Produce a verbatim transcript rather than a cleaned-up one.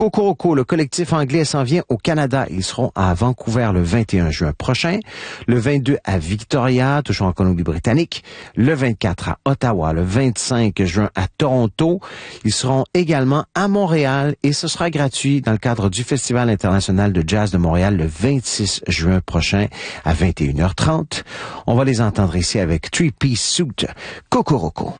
Kokoroko, le collectif anglais s'en vient au Canada. Ils seront à Vancouver le vingt et un juin prochain, le vingt-deux à Victoria, toujours en Colombie-Britannique, le vingt-quatre à Ottawa, le vingt-cinq juin à Toronto. Ils seront également à Montréal et ce sera gratuit dans le cadre du Festival international de jazz de Montréal le vingt-six juin prochain à vingt et une heures trente. On va les entendre ici avec Three Piece Suit, Kokoroko.